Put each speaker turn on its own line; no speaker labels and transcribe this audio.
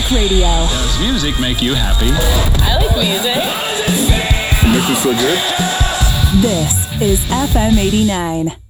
Talk Radio.
Does music make you happy?
I like music.
Make me feel good.
This is FM 89.